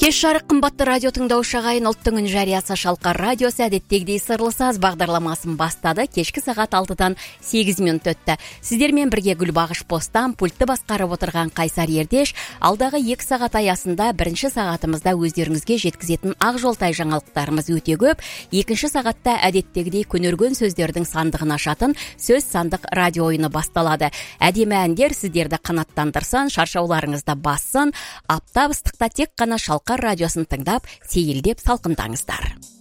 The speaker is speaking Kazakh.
Кеш жарық қымбатты радио тыңдаушы ағайын, ұлттың үн жариясы Шалқар радиосы әдеттегідей сырлы саз бағдарламасын бастады. Кешкі сағат 6-дан 8 минут өтті. Сіздермен бірге Гүлбағыш Постан, пультті басқарып отырған Қайсар Ердеш. Алдағы 2 сағат аясында бірінші сағатымызда өздеріңізге жеткізетін ақ жолтай жаңалықтарымыз өте көп. Екінші сағатта әдеттегідей көнерген сөздердің сандығын ашатын сөз сандық радио ойыны басталады. Әдемі әндер сіздерді қанаттандырсын, шаршауларыңызды бассын. Аптап ыстықта тек қана Шалқар радиосын тыңдап, сейілдеп салқындаңыздар.